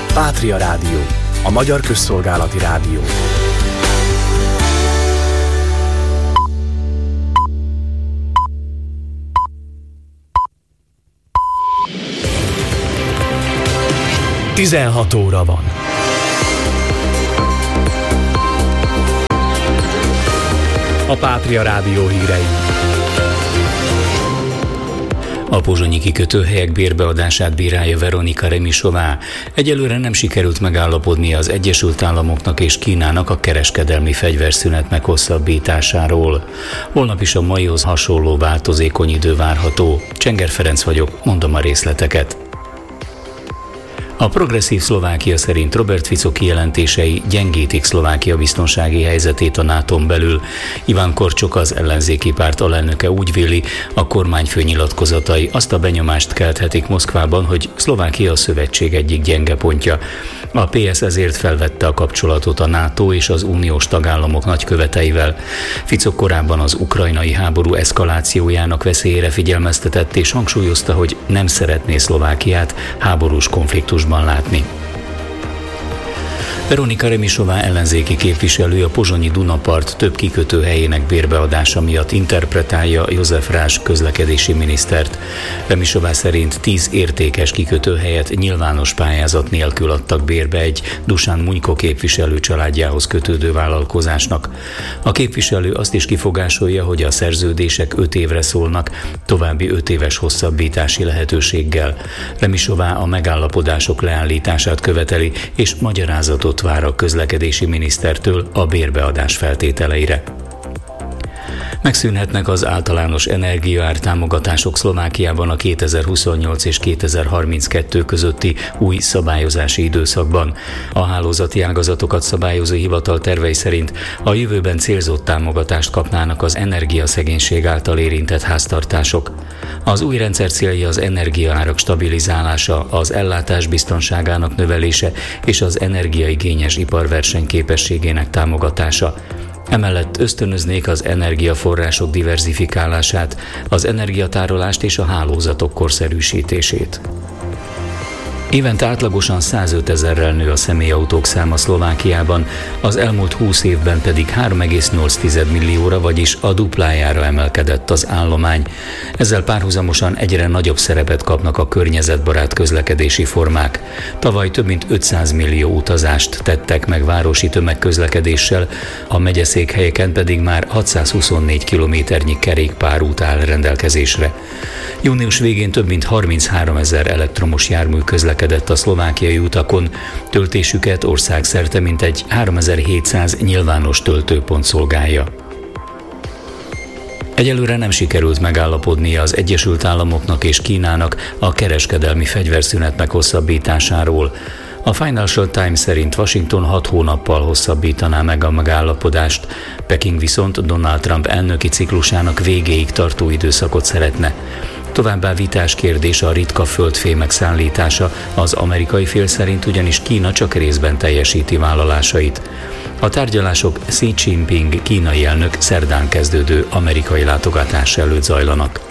Pátria Rádió, a magyar közszolgálati rádió. Tizenhat óra van. A Pátria Rádió hírei. A pozsonyi kikötőhelyek bérbeadását bírálja Veronika Remisová. Egyelőre nem sikerült megállapodni az Egyesült Államoknak és Kínának a kereskedelmi fegyverszünet meghosszabbításáról. Holnap is a maihoz hasonló változékony idő várható. Csenger Ferenc vagyok, mondom a részleteket. A progresszív Szlovákia szerint Robert Fico kijelentései gyengítik Szlovákia biztonsági helyzetét a NATO-n belül. Iván Korcsok, az ellenzéki párt alelnöke úgy véli, a kormányfő nyilatkozatai azt a benyomást kelthetik Moszkvában, hogy Szlovákia a szövetség egyik gyenge pontja. A PS ezért felvette a kapcsolatot a NATO és az uniós tagállamok nagyköveteivel. Fico korábban az ukrajnai háború eszkalációjának veszélyére figyelmeztetett és hangsúlyozta, hogy nem szeretné Szlovákiát háborús konfliktusban látni. Veronika Remisová ellenzéki képviselő a pozsonyi Dunapart több kikötőhelyének bérbeadása miatt interpretálja József Rás közlekedési minisztert. Remisová szerint 10 értékes kikötőhelyet nyilvános pályázat nélkül adtak bérbe egy Dusán Munyko képviselő családjához kötődő vállalkozásnak. A képviselő azt is kifogásolja, hogy a szerződések 5 évre szólnak, további 5 éves hosszabbítási lehetőséggel. Remisová a megállapodások leállítását követeli és magyarázatot vár a közlekedési minisztertől a bérbeadás feltételeire. Megszűnhetnek az általános energiaár támogatások Szlovákiában a 2028 és 2032 közötti új szabályozási időszakban. A hálózati ágazatokat szabályozó hivatal tervei szerint a jövőben célzott támogatást kapnának az energiaszegénység által érintett háztartások. Az új rendszer célja az energiaárak stabilizálása, az ellátás biztonságának növelése és az energiaigényes ipar versenyképességének támogatása. Emellett ösztönöznék az energiaforrások diverzifikálását, az energiatárolást és a hálózatok korszerűsítését. Évente átlagosan 105 000-rel nő a személyautók száma Szlovákiában, az elmúlt 20 évben pedig 3,8 millióra, vagyis a duplájára emelkedett az állomány. Ezzel párhuzamosan egyre nagyobb szerepet kapnak a környezetbarát közlekedési formák. Tavaly több mint 500 millió utazást tettek meg városi tömegközlekedéssel, a megyeszékhelyeken pedig már 624 kilométernyi kerékpárút áll rendelkezésre. Június végén több mint 33 000 elektromos jármű közlekedett a szlovákiai utakon, töltésüket országszerte mintegy 3700 nyilvános töltőpont szolgálja. Egyelőre nem sikerült megállapodnia az Egyesült Államoknak és Kínának a kereskedelmi fegyverszünet meghosszabbításáról. A Financial Times szerint Washington 6 hónappal hosszabbítaná meg a megállapodást, Peking viszont Donald Trump elnöki ciklusának végéig tartó időszakot szeretne. Továbbá vitás kérdés a ritka földfémek szállítása, az amerikai fél szerint ugyanis Kína csak részben teljesíti vállalásait. A tárgyalások Xi Jinping kínai elnök szerdán kezdődő amerikai látogatása előtt zajlanak.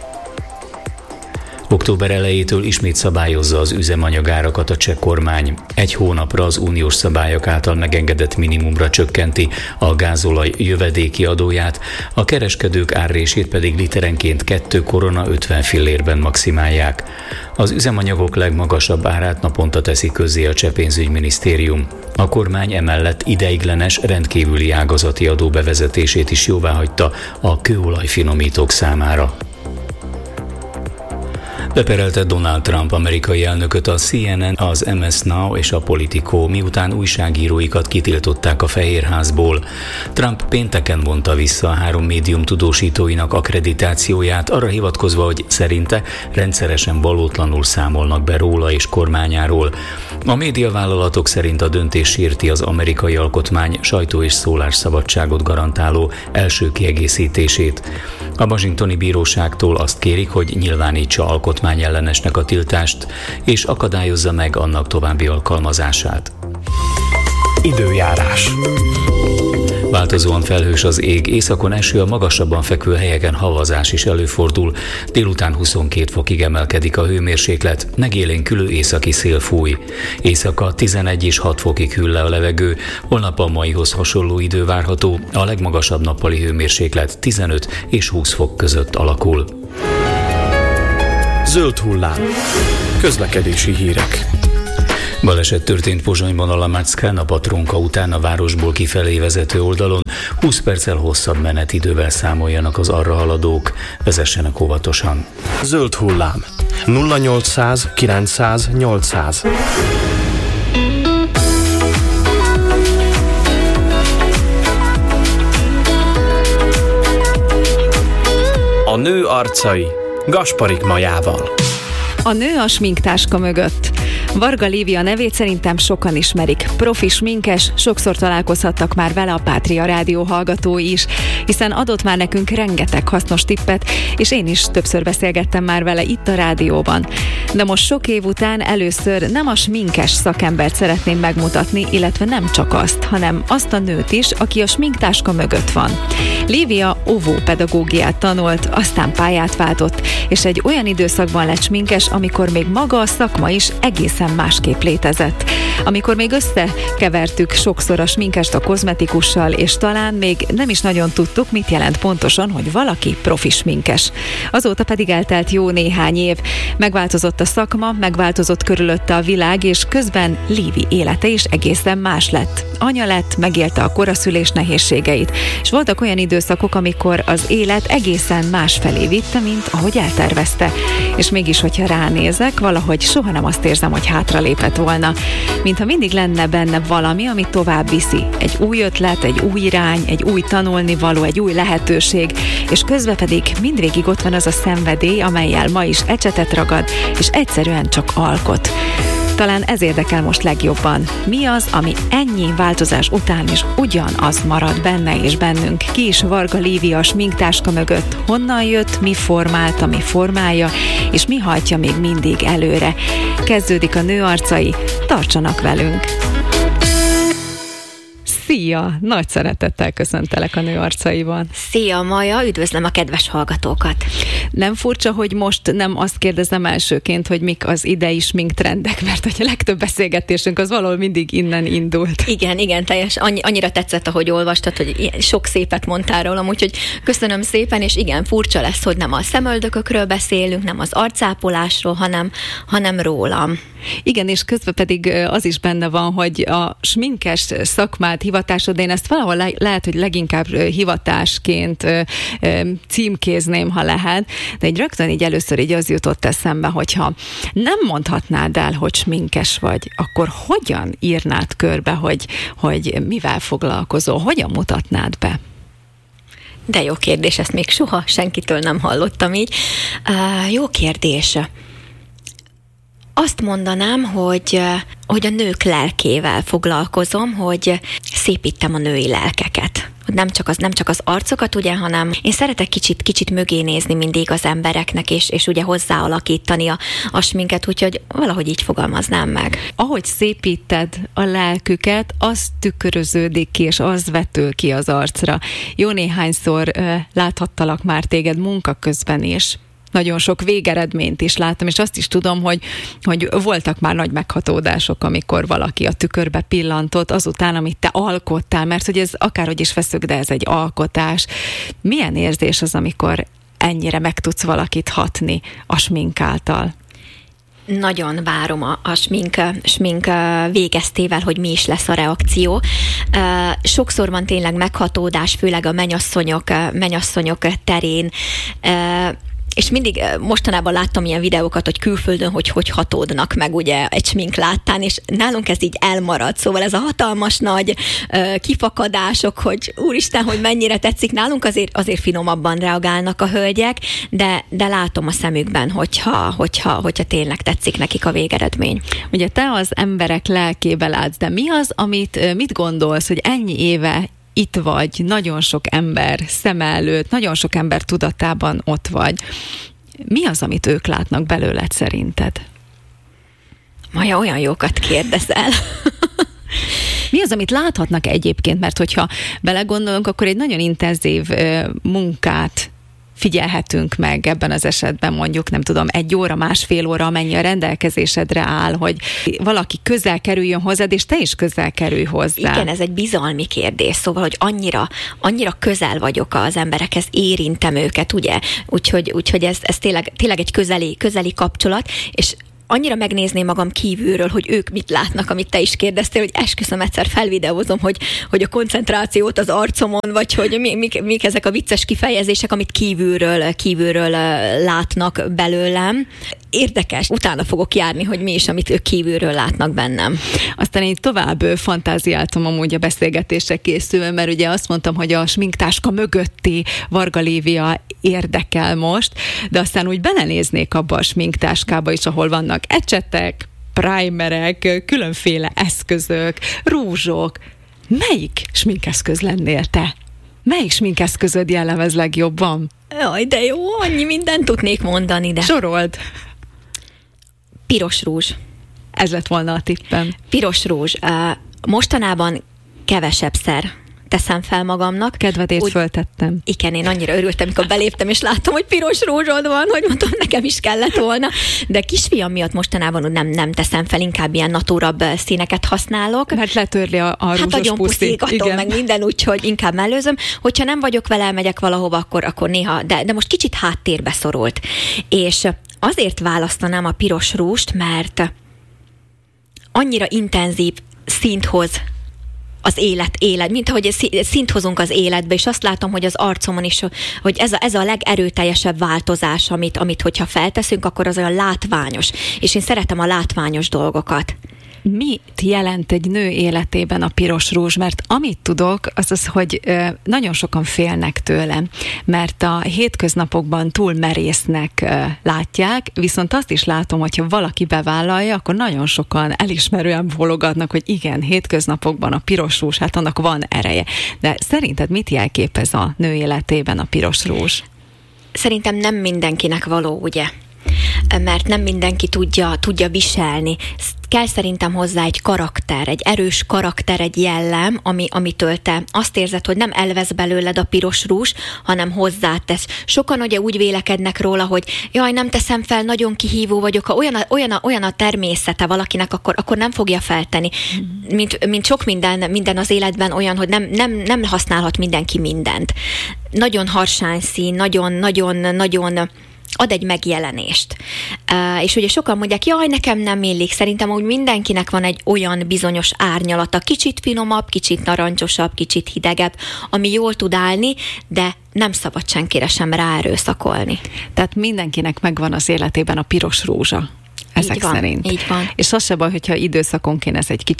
Október elejétől ismét szabályozza az üzemanyagárakat a cseh kormány. 1 hónapra az uniós szabályok által megengedett minimumra csökkenti a gázolaj jövedéki adóját, a kereskedők árrését pedig literenként 2 korona 50 fillérben maximálják. Az üzemanyagok legmagasabb árát naponta teszi közzé a cseh pénzügyminisztérium. A kormány emellett ideiglenes rendkívüli ágazati adó bevezetését is jóváhagyta a kőolajfinomítók számára. Beperelte Donald Trump amerikai elnököt a CNN, az MS Now és a Politico, miután újságíróikat kitiltották a Fehérházból. Trump pénteken vonta vissza a 3 médium tudósítóinak akkreditációját, arra hivatkozva, hogy szerinte rendszeresen valótlanul számolnak be róla és kormányáról. A médiavállalatok szerint a döntés sérti az amerikai alkotmány sajtó- és szólásszabadságot garantáló első kiegészítését. A washingtoni bíróságtól azt kérik, hogy nyilvánítsa alkotmányellenesnek a tiltást, és akadályozza meg annak további alkalmazását. Időjárás. Változóan felhős az ég, északon eső, a magasabban fekvő helyeken havazás is előfordul. Délután 22 fokig emelkedik a hőmérséklet, megélénkülő északi szél fúj. Éjszaka 11 és 6 fokig hűl le a levegő, holnap a maihoz hasonló idő várható, a legmagasabb nappali hőmérséklet 15 és 20 fok között alakul. Zöld hullám. Közlekedési hírek. Baleset történt Pozsonyban a Lamackán, a Patronka után a városból kifelé vezető oldalon. 20 perccel hosszabb menetidővel számoljanak az arra haladók. Vezessenek óvatosan. Zöld hullám. 0800 900 800. A nő arcai. Gasparik Majával. A nő a sminktáska mögött. Varga Lívia nevét szerintem sokan ismerik. Profi sminkes, sokszor találkozhattak már vele a Pátria Rádió hallgatói is, hiszen adott már nekünk rengeteg hasznos tippet, és én is többször beszélgettem már vele itt a rádióban. De most sok év után először nem a sminkes szakembert szeretném megmutatni, illetve nem csak azt, hanem azt a nőt is, aki a sminktáska mögött van. Lívia óvópedagógiát tanult, aztán pályát váltott, és egy olyan időszakban lett sminkes, amikor még maga a szakma is egészen másképp létezett. Amikor még összekevertük sokszor a sminkest a kozmetikussal, és talán még nem is nagyon tudtuk, mit jelent pontosan, hogy valaki profi sminkes. Azóta pedig eltelt jó néhány év. Megváltozott a szakma, megváltozott körülötte a világ, és közben Lívi élete is egészen más lett. Anya lett, megélte a koraszülés nehézségeit, és voltak olyan időszakok, amikor az élet egészen másfelé vitte, mint ahogy eltervezte. És mégis, hogyha ránézek, valahogy soha nem azt érzem, hogy hátralépett volna. Mintha mindig lenne benne valami, ami tovább viszi. Egy új ötlet, egy új irány, egy új tanulnivaló, egy új lehetőség, és közben pedig mindvégig ott van az a szenvedély, amellyel ma is ecsetet ragad, és egyszerűen csak alkot. Talán ez érdekel most legjobban. Mi az, ami ennyi változás után is ugyanaz marad benne és bennünk? Ki is Varga Lívia a sminktáska mögött? Honnan jött, mi formálta, mi formálja, és mi hajtja még mindig előre? Kezdődik a Nő arcai, tartsanak velünk! Szia! Nagy szeretettel köszöntelek a Nő arcaiban. Szia, Maja! Üdvözlöm a kedves hallgatókat! Nem furcsa, hogy most nem azt kérdezem elsőként, hogy mik az idei sminktrendek, mert hogy a legtöbb beszélgetésünk az valahol mindig innen indult. Igen, teljes. Annyira tetszett, ahogy olvastad, hogy sok szépet mondtál rólam, úgyhogy köszönöm szépen, és igen, furcsa lesz, hogy nem a szemöldökökről beszélünk, nem az arcápolásról, hanem rólam. Igen, és közben pedig az is benne van, hogy a sminkes szakmát, hivatásod, de én ezt valahol lehet, hogy leginkább hivatásként címkézném, ha lehet, de egy rögtön így először így az jutott eszembe, hogyha nem mondhatnád el, hogy sminkes vagy, akkor hogyan írnád körbe, hogy mivel foglalkozol, hogyan mutatnád be? De jó kérdés, ezt még soha senkitől nem hallottam így. Jó kérdés. Azt mondanám, hogy a nők lelkével foglalkozom, hogy szépítem a női lelkeket. Nem csak az arcokat, ugye, hanem én szeretek kicsit mögé nézni mindig az embereknek, és ugye hozzáalakítani a sminket, úgyhogy valahogy így fogalmaznám meg. Ahogy szépíted a lelküket, az tükröződik ki, és az vetül ki az arcra. Jó néhányszor láthattalak már téged munka közben is. Nagyon sok végeredményt is láttam, és azt is tudom, hogy voltak már nagy meghatódások, amikor valaki a tükörbe pillantott, azután, amit te alkottál, mert hogy ez akárhogy is veszük, de ez egy alkotás. Milyen érzés az, amikor ennyire meg tudsz valakit hatni a smink által? Nagyon várom a smink végeztével, hogy mi is lesz a reakció. Sokszor van tényleg meghatódás, főleg a mennyasszonyok terén, és mindig mostanában láttam ilyen videókat, hogy külföldön, hogy hatódnak meg ugye egy smink láttán, és nálunk ez így elmarad. Szóval ez a hatalmas nagy kifakadások, hogy úristen, hogy mennyire tetszik, nálunk azért finomabban reagálnak a hölgyek, de látom a szemükben, hogyha tényleg tetszik nekik a végeredmény. Ugye te az emberek lelkébe látsz, de mi az, mit gondolsz, hogy ennyi éve itt vagy, nagyon sok ember szem előtt, nagyon sok ember tudatában ott vagy. Mi az, amit ők látnak belőled szerinted? Maja, olyan jókat kérdezel. Mi az, amit láthatnak egyébként? Mert hogyha belegondolunk, akkor egy nagyon intenzív munkát figyelhetünk meg ebben az esetben, mondjuk, nem tudom, 1 óra, 1,5 óra, amennyi a rendelkezésedre áll, hogy valaki közel kerüljön hozzád, és te is közel kerülj hozzá. Igen, ez egy bizalmi kérdés, szóval, hogy annyira közel vagyok az emberekhez, érintem őket, ugye? Úgyhogy ez tényleg egy közeli kapcsolat, és annyira megnézném magam kívülről, hogy ők mit látnak, amit te is kérdeztél, hogy esküszöm, egyszer felvideózom, hogy a koncentrációt az arcomon, vagy hogy mik ezek a vicces kifejezések, amit kívülről látnak belőlem. Érdekes, utána fogok járni, hogy mi is, amit ők kívülről látnak bennem. Aztán én tovább fantáziáltam amúgy a beszélgetésre készülve, mert ugye azt mondtam, hogy a sminktáska mögötti Varga Lívia érdekel most, de aztán úgy belenéznék abba a sminktáskába is, ahol vannak ecsetek, primerek, különféle eszközök, rúzsok. Melyik sminkeszköz lennél te? Melyik sminkeszközöd jellemez legjobban? Jaj, de jó, annyi mindent tudnék mondani, de... Sorold! Piros rúzs. Ez lett volna a tippem. Piros rúzs. Mostanában kevesebbszer teszem fel magamnak. Kedvedért föltettem. Igen, én annyira örültem, amikor beléptem, és láttam, hogy piros rúzsod van, hogy mondtam, nekem is kellett volna. De kisfiam miatt mostanában nem teszem fel, inkább ilyen natúrabb színeket használok. Mert letörli a rúzsos nagyon puszi. Meg minden, úgyhogy inkább mellőzöm. Hogyha nem vagyok vele, megyek valahova, akkor néha, de most kicsit háttérbe szorult. És azért választanám a piros rúzst, mert annyira intenzív szint hoz az élet, mint ahogy szint hozunk az életbe, és azt látom, hogy az arcomon is, hogy ez a legerőteljesebb változás, amit hogyha felteszünk, akkor az olyan látványos, és én szeretem a látványos dolgokat. Mit jelent egy nő életében a piros rúzs? Mert amit tudok, az, hogy nagyon sokan félnek tőle, mert a hétköznapokban túl merésznek látják, viszont azt is látom, hogyha valaki bevállalja, akkor nagyon sokan elismerően bólogatnak, hogy igen, hétköznapokban a piros rúzs, hát annak van ereje. De szerinted mit jelképez a nő életében a piros rúzs? Szerintem nem mindenkinek való, ugye? Mert nem mindenki tudja viselni. Kell szerintem hozzá egy karakter, egy erős karakter, egy jellem, amitől te azt érzed, hogy nem elvesz belőled a piros rúzs, hanem hozzátesz. Sokan ugye úgy vélekednek róla, hogy jaj, nem teszem fel, nagyon kihívó vagyok, ha olyan a természete valakinek, akkor nem fogja feltenni. Mint sok minden az életben olyan, hogy nem használhat mindenki mindent. Nagyon harsány szín, nagyon ad egy megjelenést. És ugye sokan mondják, jaj, nekem nem illik. Szerintem úgy mindenkinek van egy olyan bizonyos árnyalata, kicsit finomabb, kicsit narancsosabb, kicsit hidegebb, ami jól tud állni, de nem szabad senkire sem ráerőszakolni. Tehát mindenkinek megvan az életében a piros rózsa. Ezek szerint. Így van. És az se baj, hogyha időszakonként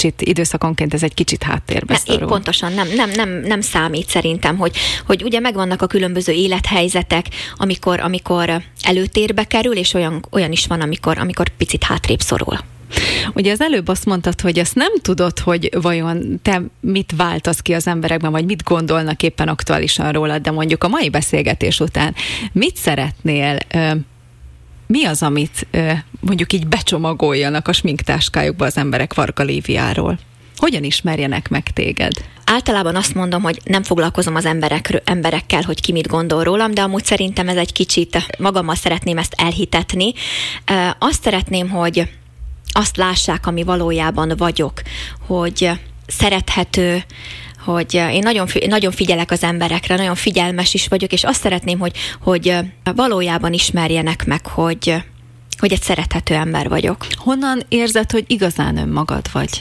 ez egy kicsit háttérbe szorul. Pontosan nem számít szerintem, hogy ugye megvannak a különböző élethelyzetek, amikor előtérbe kerül, és olyan is van, amikor picit hátrébb szorul. Ugye az előbb azt mondtad, hogy azt nem tudod, hogy vajon te mit váltasz ki az emberekben, vagy mit gondolnak éppen aktuálisan rólad, de mondjuk a mai beszélgetés után mit szeretnél, mi az, amit mondjuk így becsomagoljanak a sminktáskájukba az emberek Varga Líviáról? Hogyan ismerjenek meg téged? Általában azt mondom, hogy nem foglalkozom az emberekkel, hogy ki mit gondol rólam, de amúgy szerintem ez egy kicsit, magammal szeretném ezt elhitetni. Azt szeretném, hogy azt lássák, ami valójában vagyok, hogy szerethető, hogy én nagyon figyelek az emberekre, nagyon figyelmes is vagyok, és azt szeretném, hogy valójában ismerjenek meg, hogy egy szerethető ember vagyok. Honnan érzed, hogy igazán önmagad vagy?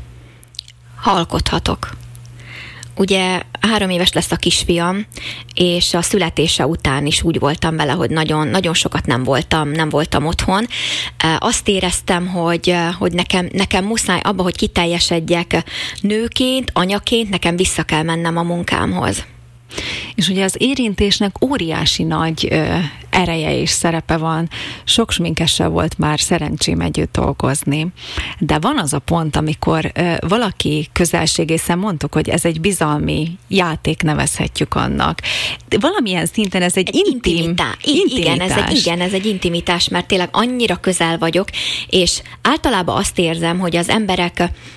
Ha alkothatok. Ugye 3 éves lesz a kisfiam, és a születése után is úgy voltam vele, hogy nagyon sokat nem voltam otthon. Azt éreztem, hogy nekem muszáj abba, hogy kiteljesedjek nőként, anyaként, nekem vissza kell mennem a munkámhoz. És ugye az érintésnek óriási nagy ereje és szerepe van. Sok sminkessel volt már szerencsém együtt dolgozni, de van az a pont, amikor valaki közelségészen mondtuk, hogy ez egy bizalmi játék, nevezhetjük annak. De valamilyen szinten ez egy intimitás. Igen, ez egy intimitás, mert tényleg annyira közel vagyok, és általában azt érzem, hogy az emberek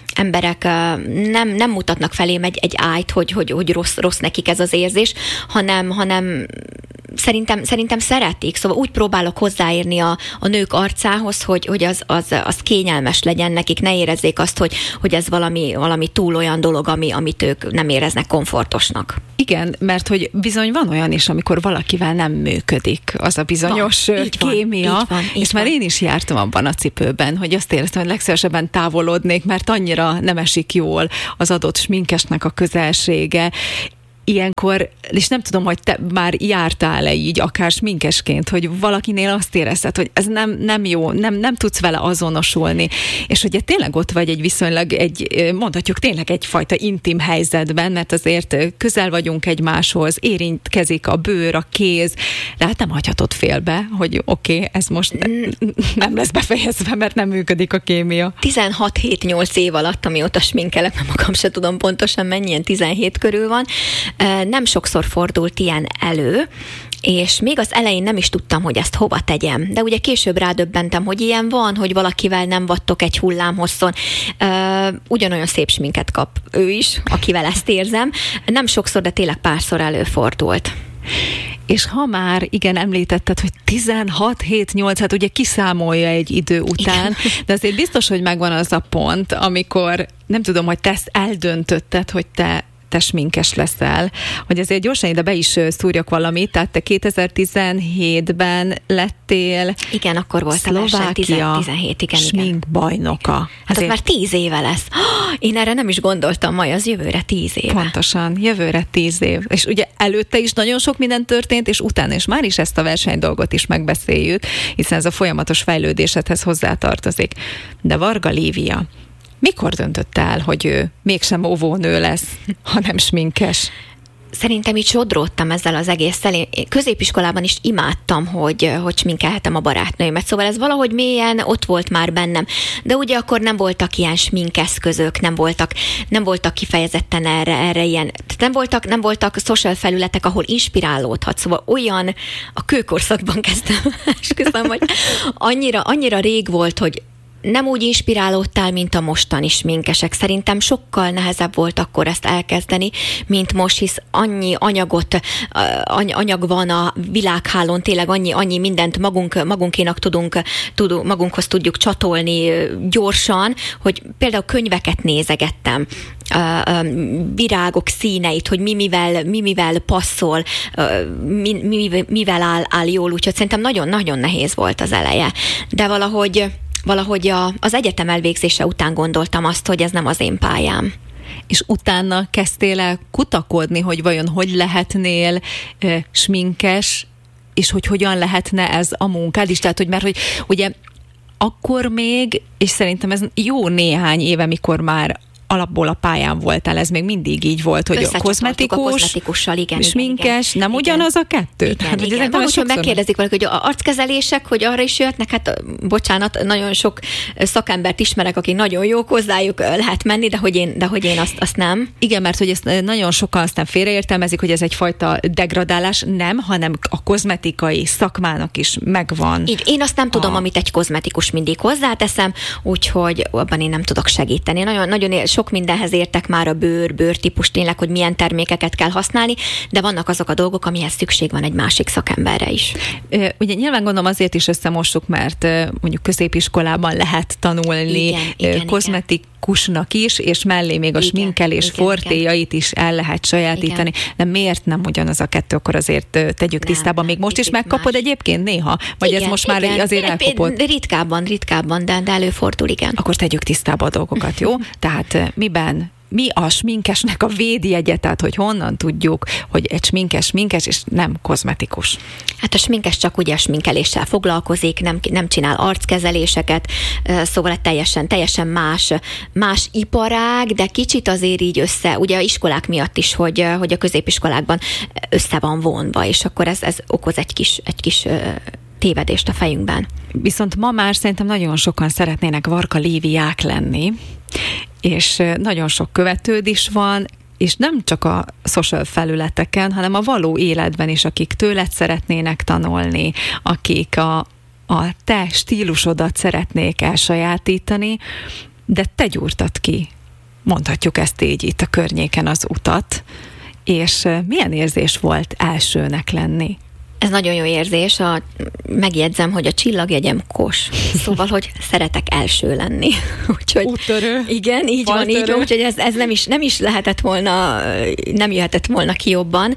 emberek nem mutatnak felém egy ájt, hogy rossz nekik ez az érzés, hanem szerintem szeretik, szóval úgy próbálok hozzáérni a nők arcához, hogy az kényelmes legyen nekik, ne érezzék azt, hogy ez valami túl olyan dolog, amit ők nem éreznek komfortosnak. Igen, mert hogy bizony van olyan is, amikor valakivel nem működik az a bizonyos kémia, és már én is jártam abban a cipőben, hogy azt éreztem, hogy legszívesebben távolodnék, mert annyira nem esik jól az adott sminkesnek a közelsége. Ilyenkor, és nem tudom, hogy te már jártál-e így, akár sminkesként, hogy valakinél azt érezted, hogy ez nem jó, nem tudsz vele azonosulni, és ugye tényleg ott vagy egy viszonylag, mondhatjuk tényleg egyfajta intim helyzetben, mert azért közel vagyunk egymáshoz, érintkezik a bőr, a kéz, de hát nem hagyhatod félbe, hogy oké, ez most nem lesz befejezve, mert nem működik a kémia. 16-7-8 év alatt, amióta sminkelek, nem magam se tudom pontosan mennyi, ilyen 17 körül van, nem sokszor fordult ilyen elő, és még az elején nem is tudtam, hogy ezt hova tegyem. De ugye később rádöbbentem, hogy ilyen van, hogy valakivel nem vagytok egy hullámhosszon. Ugyanolyan szép sminket kap ő is, akivel ezt érzem. Nem sokszor, de tényleg párszor előfordult. És ha már, igen, említetted, hogy 16-7-8, hát ugye kiszámolja egy idő után, igen. De azért biztos, hogy megvan az a pont, amikor nem tudom, hogy te ezt eldöntötted, hogy te sminkes leszel, hogy azért gyorsan ide be is szúrjak valamit, tehát te 2017-ben lettél igen, akkor volt a verseny, 17, igen. Sminkbajnoka. Hát az már 10 éve lesz. Én erre nem is gondoltam, majd az jövőre 10 éve. Pontosan, jövőre 10 év. És ugye előtte is nagyon sok minden történt, és utána is már is ezt a versenydolgot is megbeszéljük, hiszen ez a folyamatos fejlődésedhez hozzátartozik. De Varga Lívia, mikor döntött el, hogy ő mégsem óvónő lesz, hanem sminkes? Szerintem így sodródtam ezzel az egésszel. Én középiskolában is imádtam, hogy sminkelhetem a barátnőimet. Szóval ez valahogy mélyen ott volt már bennem. De ugye akkor nem voltak ilyen sminkeszközök, nem voltak kifejezetten erre ilyen. Nem voltak social felületek, ahol inspirálódhat. Szóval olyan a kőkorszakban kezdtem. Esküszöm, hogy annyira rég volt, hogy nem úgy inspirálódtál, mint a mostani sminkesek. Szerintem sokkal nehezebb volt akkor ezt elkezdeni, mint most, hisz annyi anyag van a világhálón, tényleg annyi mindent magunkénak magunkhoz tudjuk csatolni gyorsan, hogy például könyveket nézegettem, virágok színeit, hogy mivel passzol, mivel áll jól, úgyhogy szerintem nagyon-nagyon nehéz volt az eleje. De valahogy az egyetem elvégzése után gondoltam azt, hogy ez nem az én pályám. És utána kezdtél el kutakodni, hogy vajon hogy lehetnél sminkes, és hogy hogyan lehetne ez a munkád is. Tehát, hogy mert hogy ugye akkor még, és szerintem ez jó néhány éve, mikor már alapból a pályán voltál, ez még mindig így volt, hogy a kozmetikussal, igen, sminkes, igen, nem ugyanaz a kettő? Igen. Van, hogy megkérdezik valaki, hogy a arckezelések, hogy arra is jöhetnek, hát bocsánat, nagyon sok szakembert ismerek, aki nagyon jók, hozzájuk lehet menni, de hogy én azt nem. Igen, mert hogy ezt nagyon sokan aztán félreértelmezik, hogy ez egyfajta degradálás, nem, hanem a kozmetikai szakmának is megvan. Így, én azt nem tudom, amit egy kozmetikus mindig hozzáteszem, úgyhogy abban én nem tudok segíteni. Nagyon sok mindenhez értek már a bőrtípus, tényleg, hogy milyen termékeket kell használni, de vannak azok a dolgok, amihez szükség van egy másik szakemberre is. Ugye nyilván gondolom azért is összemossuk, mert mondjuk középiskolában lehet tanulni kozmetikusnak is, és mellé még a sminkelés fortéjait is el lehet sajátítani. Igen. De miért nem ugyanaz a kettő, akkor azért tegyük tisztában. Még most is megkapod más. Egyébként néha? Vagy ez most már azért elkapott? Ritkábban, de előfordul, igen. Akkor tegyük tisztába a dolgokat, jó? Tehát mi a sminkesnek a védjegye, tehát hogy honnan tudjuk, hogy egy sminkes és nem kozmetikus? Hát a sminkes csak ugye a sminkeléssel foglalkozik, nem csinál arckezeléseket, szóval teljesen más iparág, de kicsit azért így ugye a iskolák miatt is, hogy a középiskolákban össze van vonva, és akkor ez okoz egy kis tévedést a fejünkben. Viszont ma már szerintem nagyon sokan szeretnének Varga Líviák lenni, és nagyon sok követőd is van, és nem csak a social felületeken, hanem a való életben is, akik tőled szeretnének tanulni, akik a te stílusodat szeretnék elsajátítani, de te gyúrtad ki mondhatjuk ezt így itt a környéken az utat, és milyen érzés volt elsőnek lenni? Ez nagyon jó érzés, megjegyzem, hogy a csillagjegyem Kos. Szóval, hogy szeretek első lenni. Úgyhogy, úttörő. Igen, így van, úgyhogy ez nem is lehetett volna, nem jöhetett volna ki jobban.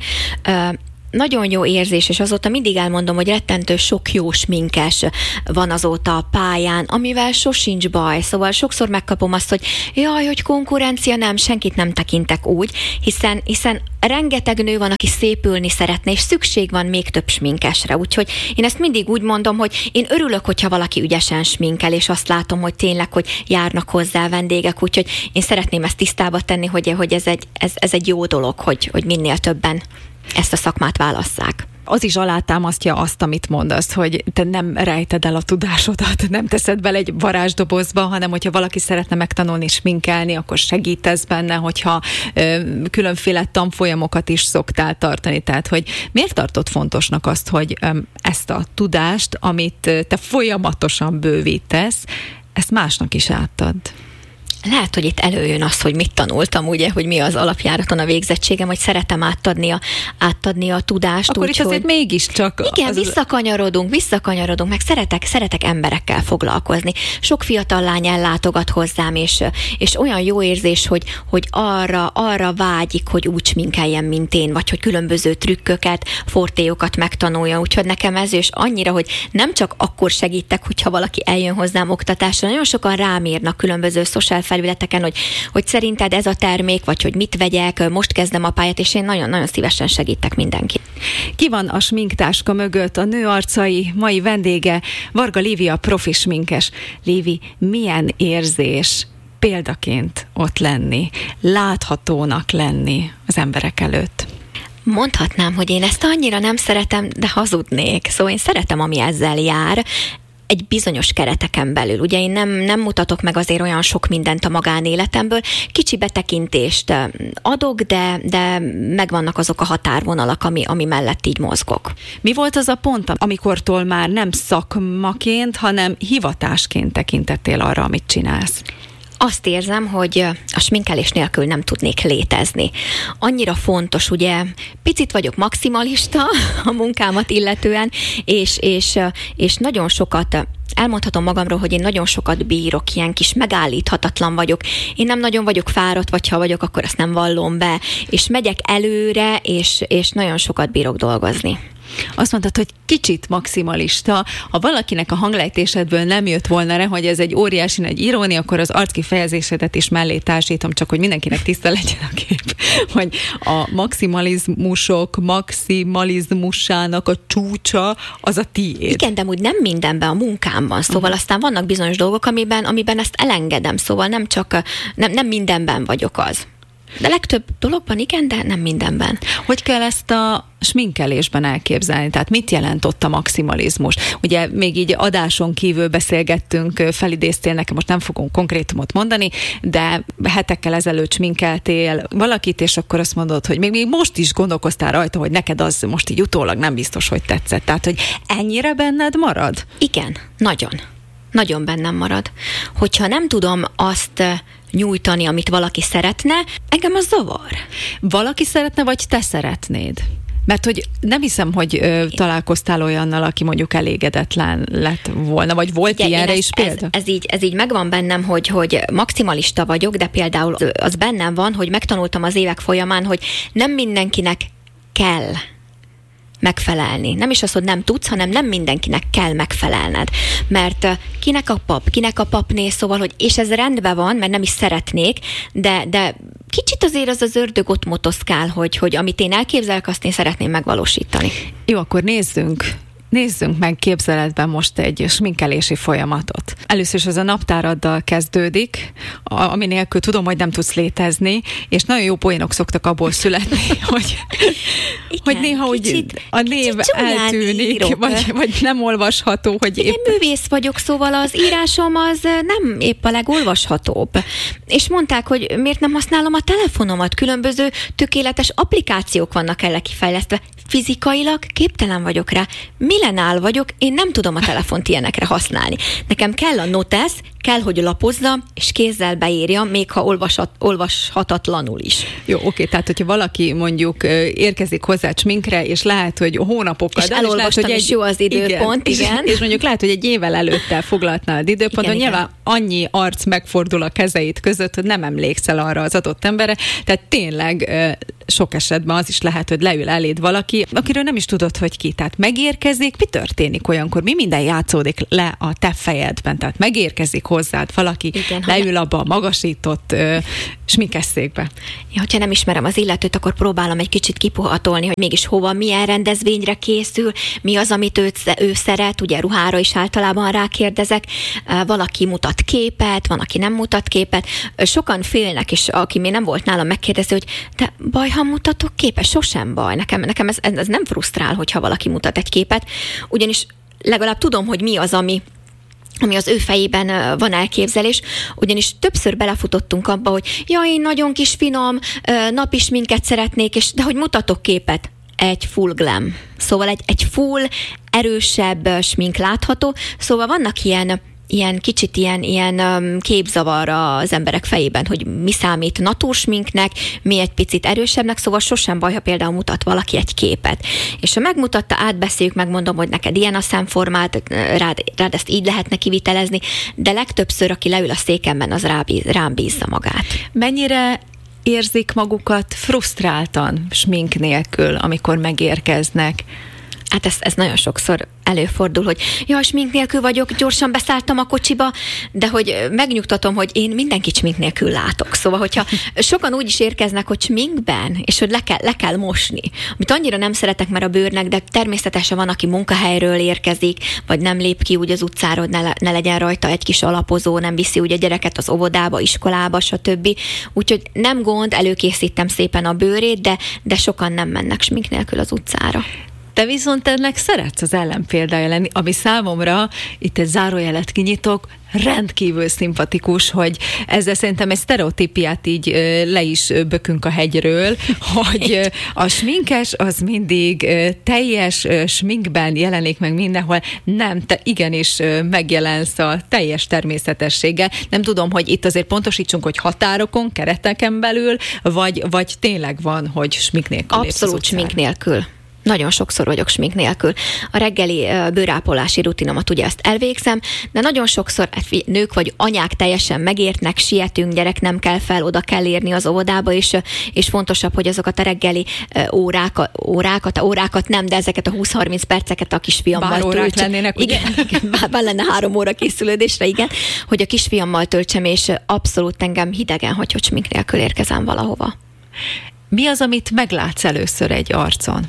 Nagyon jó érzés, és azóta mindig elmondom, hogy rettentő sok jó sminkes van azóta a pályán, amivel sosincs baj. Szóval sokszor megkapom azt, hogy jaj, hogy konkurencia, nem, senkit nem tekintek úgy, hiszen rengeteg nő van, aki szépülni szeretne, és szükség van még több sminkesre. Úgyhogy én ezt mindig úgy mondom, hogy én örülök, hogyha valaki ügyesen sminkel, és azt látom, hogy tényleg, hogy járnak hozzá vendégek, úgyhogy én szeretném ezt tisztába tenni, hogy ez egy jó dolog, hogy minél többen ezt a szakmát válasszák. Az is alátámasztja azt, amit mondasz, hogy te nem rejted el a tudásodat, nem teszed bele egy varázsdobozba, hanem hogyha valaki szeretne megtanulni sminkelni, akkor segítesz benne, hogyha különféle tanfolyamokat is szoktál tartani. Tehát, hogy miért tartod fontosnak azt, hogy ezt a tudást, amit te folyamatosan bővítesz, ezt másnak is átad? Lehet, hogy itt előjön az, hogy mit tanultam, ugye, hogy mi az alapjáraton a végzettségem, hogy szeretem átadni a tudást. Akkor itt azért mégiscsak... Igen, visszakanyarodunk, meg szeretek emberekkel foglalkozni. Sok fiatal lány ellátogat hozzám, és olyan jó érzés, hogy arra vágyik, hogy úgy sminkeljen, mint én, vagy hogy különböző trükköket, fortéokat megtanulja. Úgyhogy nekem ez és annyira, hogy nem csak akkor segítek, hogyha valaki eljön hozzám oktatásra, nagyon sokan rám írnak különböző social felületeken, hogy szerinted ez a termék, vagy hogy mit vegyek, most kezdem a pályát, és én nagyon-nagyon szívesen segítek mindenki. Ki van a sminktáska mögött? A Nő arcai mai vendége Varga Lívia, profi sminkes. Lívi, milyen érzés példaként ott lenni, láthatónak lenni az emberek előtt? Mondhatnám, hogy én ezt annyira nem szeretem, de hazudnék. Szóval én szeretem, ami ezzel jár, egy bizonyos kereteken belül. Ugye én nem mutatok meg azért olyan sok mindent a magánéletemből, kicsi betekintést adok, de megvannak azok a határvonalak, ami mellett így mozgok. Mi volt az a pont, amikortól már nem szakmaként, hanem hivatásként tekintettél arra, amit csinálsz? Azt érzem, hogy a sminkelés nélkül nem tudnék létezni. Annyira fontos, ugye, picit vagyok maximalista a munkámat illetően, és nagyon sokat elmondhatom magamról, hogy én nagyon sokat bírok, ilyen kis megállíthatatlan vagyok. Én nem nagyon vagyok fáradt, vagy ha vagyok, akkor azt nem vallom be. És megyek előre, és nagyon sokat bírok dolgozni. Azt mondtad, hogy kicsit maximalista. Ha valakinek a hanglejtésedből nem jött volna rá, hogy ez egy óriási nagy irónia, akkor az arckifejezésedet is mellé társítom, csak hogy mindenkinek tiszta legyen a kép, hogy a maximalizmusának a csúcsa az a tiéd. Igen, de úgy nem mindenben a munkámban, szóval aztán vannak bizonyos dolgok, amiben ezt elengedem, szóval nem mindenben vagyok az. De legtöbb dologban igen, de nem mindenben. Hogy kell ezt a sminkelésben elképzelni? Tehát mit jelent ott a maximalizmus? Ugye még így adáson kívül beszélgettünk, felidéztél nekem, most nem fogunk konkrétumot mondani, de hetekkel ezelőtt sminkeltél valakit, és akkor azt mondod, hogy még most is gondolkoztál rajta, hogy neked az most így utólag nem biztos, hogy tetszett. Tehát, hogy ennyire benned marad? Igen, nagyon. Nagyon bennem marad. Hogyha nem tudom azt nyújtani, amit valaki szeretne, engem az zavar. Valaki szeretne, vagy te szeretnéd? Mert hogy nem hiszem, hogy találkoztál olyannal, aki mondjuk elégedetlen lett volna, vagy volt ugye, ilyenre is példa? Ez így megvan bennem, hogy maximalista vagyok, de például az bennem van, hogy megtanultam az évek folyamán, hogy nem mindenkinek kell megfelelni. Nem is az, hogy nem tudsz, hanem nem mindenkinek kell megfelelned. Mert kinek a papné, szóval, hogy és ez rendben van, mert nem is szeretnék, de kicsit azért az ördög ott motoszkál, hogy amit én elképzelek, azt én szeretném megvalósítani. Jó, akkor nézzünk meg képzeletben most egy sminkelési folyamatot. Először is az a naptáraddal kezdődik, ami nélkül tudom, hogy nem tudsz létezni, és nagyon jó poénok szoktak abból születni, hogy néha úgy a név eltűnik, vagy nem olvasható. Hogy én művész vagyok, szóval az írásom az nem épp a legolvashatóbb. És mondták, hogy miért nem használom a telefonomat, különböző tökéletes applikációk vannak erre kifejlesztve. Fizikailag képtelen vagyok rá. Mi millenál vagyok, én nem tudom a telefont ilyenekre használni. Nekem kell a notesz, kell, hogy lapozza, és kézzel beírja, még ha olvashatatlanul is. Jó, oké, tehát hogyha valaki mondjuk érkezik hozzá sminkre, és lehet, hogy hónapokkal... És elolvastam, és jó az időpont, igen. És mondjuk lehet, hogy egy évvel előtte foglalt nálad időponton, nyilván annyi arc megfordul a kezeit között, hogy nem emlékszel arra az adott emberre, tehát tényleg sok esetben az is lehet, hogy leül eléd valaki, akiről nem is tudod, hogy ki. Tehát megérkezik, mi történik olyankor? Mi minden játszódik le a te fejedben? Tehát megérkezik hozzád valaki, igen, leül abba a magasított sminkesszékbe. Ja, hogyha nem ismerem az illetőt, akkor próbálom egy kicsit kipuhatolni, hogy mégis hova, milyen rendezvényre készül, mi az, amit ő szeret, ugye ruhára is általában rákérdezek. Valaki mutat képet, van, aki nem mutat képet. Sokan félnek, és aki még nem volt nálam, megkérdezi, hogy de baj, ha mutatok képet? Sosem baj. Nekem ez nem frusztrál, hogyha valaki mutat egy képet, ugyanis legalább tudom, hogy mi az, ami az ő fejében van elképzelés, ugyanis többször belefutottunk abba, hogy én nagyon kis finom, napi sminket szeretnék, de hogy mutatok képet? Egy full glam. Szóval egy full, erősebb smink látható, szóval vannak ilyen kicsit ilyen képzavar az emberek fejében, hogy mi számít natursminknek, mi egy picit erősebbnek, szóval sosem baj, ha például mutat valaki egy képet. És ha megmutatta, átbeszéljük, megmondom, hogy neked ilyen a szemformát, rád ezt így lehetne kivitelezni, de legtöbbször, aki leül a székemben, az rám bízza magát. Mennyire érzik magukat frusztráltan smink nélkül, amikor megérkeznek? Hát ez nagyon sokszor előfordul, hogy smink nélkül vagyok, gyorsan beszálltam a kocsiba, de hogy megnyugtatom, hogy én mindenkit smink nélkül látok. Szóval, hogyha sokan úgy is érkeznek, hogy sminkben, és hogy le kell mosni, amit annyira nem szeretek már a bőrnek, de természetesen van, aki munkahelyről érkezik, vagy nem lép ki úgy az utcára, hogy ne legyen rajta egy kis alapozó, nem viszi úgy a gyereket az óvodába, iskolába, stb. Úgyhogy nem gond, előkészítem szépen a bőrét, de sokan nem mennek smink nélkül az utcára. Te viszont ennek szeretsz az ellenpéldája lenni, ami számomra, itt egy zárójelet kinyitok, rendkívül szimpatikus, hogy ezzel szerintem egy sztereotípiát így le is bökünk a hegyről, hogy a sminkes az mindig teljes sminkben jelenik meg mindenhol. Nem, te igenis megjelensz a teljes természetességgel. Nem tudom, hogy itt azért pontosítsunk, hogy határokon, kereteken belül, vagy tényleg van, hogy smink nélkül. Abszolút smink nélkül. Nagyon sokszor vagyok smink nélkül. A reggeli bőrápolási rutinomat ugye ezt elvégzem, de nagyon sokszor nők vagy anyák teljesen megértnek, sietünk, gyerek nem kell fel, oda kell érni az óvodába, és fontosabb, hogy azokat a reggeli órákat nem, de ezeket a 20-30 perceket a kisfiammal bár órák lennének, ugye? Igen, bár lenne 3 óra készülődésre, igen, hogy a kisfiammal töltsem, és abszolút engem hidegen, hogy smink nélkül érkezem valahova. Mi az, amit meglátsz először egy arcon?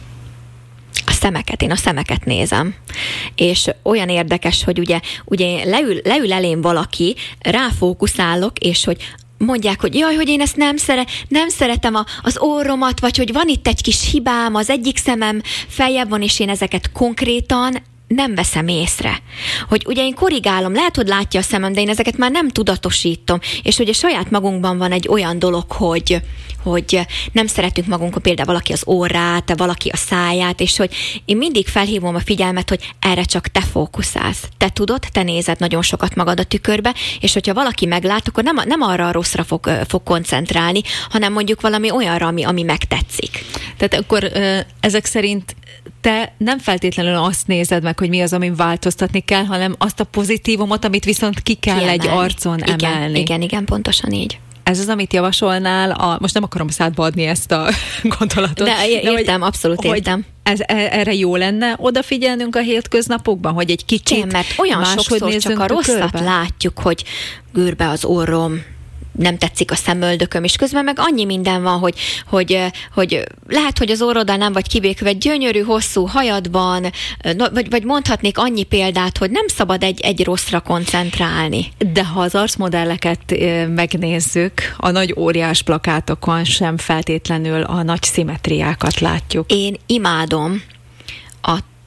Én a szemeket nézem. És olyan érdekes, hogy ugye leül elém valaki, ráfókuszálok, és hogy mondják, hogy hogy én ezt nem szeretem az orromat, vagy hogy van itt egy kis hibám, az egyik szemem feljebb van, és én ezeket konkrétan nem veszem észre. Hogy ugye én korrigálom, lehet, hogy látja a szemem, de én ezeket már nem tudatosítom. És ugye saját magunkban van egy olyan dolog, hogy nem szeretünk magunkon például valaki az orrát, valaki a száját, és hogy én mindig felhívom a figyelmet, hogy erre csak te fókuszálsz. Te tudod, te nézed nagyon sokat magad a tükörbe, és hogyha valaki meglát, akkor nem arra a rosszra fog koncentrálni, hanem mondjuk valami olyanra, ami megtetszik. Tehát akkor ezek szerint te nem feltétlenül azt nézed meg, hogy mi az, amin változtatni kell, hanem azt a pozitívumot, amit viszont ki kell egy arcon emelni. Igen, pontosan így. Ez az, amit javasolnál, most nem akarom szádba adni ezt a gondolatot. De értem, abszolút értem. Erre jó lenne odafigyelnünk a hétköznapokban, hogy egy kicsit igen, mert olyan sokszor csak a rosszat látjuk, hogy görbe az orrom, nem tetszik a szemöldököm, és közben meg annyi minden van, hogy lehet, hogy az orroddal nem vagy kivékve, gyönyörű, hosszú hajadban, vagy mondhatnék annyi példát, hogy nem szabad egy rosszra koncentrálni. De ha az arcmodelleket megnézzük, a nagy óriás plakátokon sem feltétlenül a nagy szimmetriákat látjuk. Én imádom a